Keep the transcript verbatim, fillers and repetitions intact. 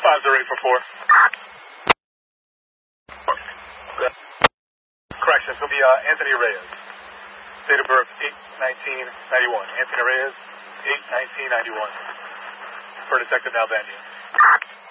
five zero eight four four. Correction, it's going to be uh, Anthony Reyes. Date of birth, eight nineteen ninety-one. Anthony Reyes, eight nineteen ninety-one. For Detective Nalbandian.